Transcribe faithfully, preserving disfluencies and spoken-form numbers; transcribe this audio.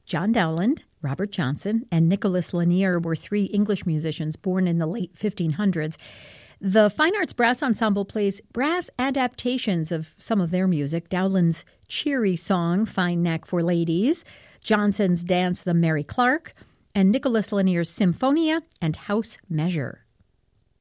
John Dowland, Robert Johnson, and Nicholas Lanier were three English musicians born in the late fifteen hundreds. The Fine Arts Brass Ensemble plays brass adaptations of some of their music. Dowland's cheery song, Fine Neck for Ladies, Johnson's dance, The Mary Clark, and Nicholas Lanier's Symphonia and House Measure.